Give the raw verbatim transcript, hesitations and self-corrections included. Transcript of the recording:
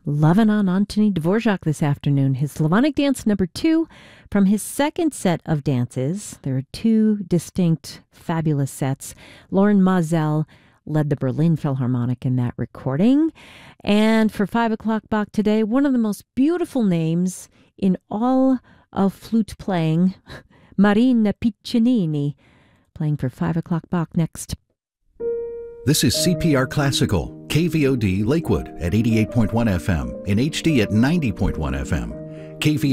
Lovin' on Antoni Dvorak this afternoon, his Slavonic Dance number two from his second set of dances. There are two distinct, fabulous sets. Loren Maazel led the Berlin Philharmonic in that recording. And for five o'clock Bach today, one of the most beautiful names in all of flute playing, Marina Piccinini, playing for five o'clock Bach next. This is C P R Classical, K V O D Lakewood at eighty-eight point one F M, in H D at ninety point one F M. K V